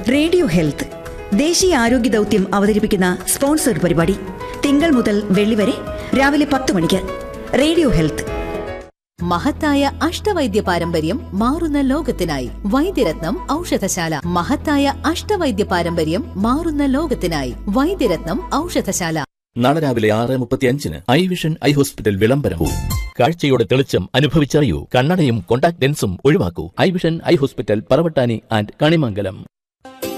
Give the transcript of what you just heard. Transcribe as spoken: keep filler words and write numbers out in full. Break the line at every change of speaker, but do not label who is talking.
Radio health ദേശീയ ആരോഗ്യ ദൗത്യം അവതരിപ്പിക്കുന്ന സ്പോൺസർഡ് പരിപാടി തിങ്കൾ മുതൽ വെള്ളി വരെ രാവിലെ പത്ത് മണിക്ക്. Radio health.
മഹത്തായ അഷ്ടവൈദ്യ പാരമ്പര്യം മാറുന്ന ലോകത്തിനായി വൈദ്യരത്നം ഔഷധശാല. മഹത്തായ അഷ്ടവൈദ്യ പാരമ്പര്യം മാറുന്ന ലോകത്തിനായി വൈദ്യരത്നം ഔഷധശാല.
നാളെ രാവിലെ ആറ് മുപ്പത്തി അഞ്ചിന് ഐ വിഷൻ ഐ ഹോസ്പിറ്റൽ വിളംബരവും. കാഴ്ചയുടെ തെളിച്ചം അനുഭവിച്ചറിയൂ. കണ്ണടയും contact ലെൻസും ഒഴിവാക്കൂ. I vision eye hospital, Paravattani and Kanimangalam.